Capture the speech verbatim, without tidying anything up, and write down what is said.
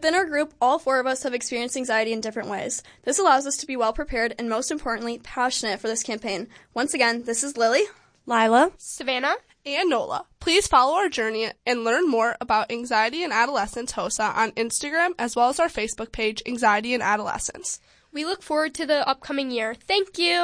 Within our group, all four of us have experienced anxiety in different ways. This allows us to be well prepared and, most importantly, passionate for this campaign. Once again, this is Lily, Lila, Savannah, and Nola. Please follow our journey and learn more about Anxiety in Adolescence HOSA on Instagram as well as our Facebook page, Anxiety in Adolescence. We look forward to the upcoming year. Thank you.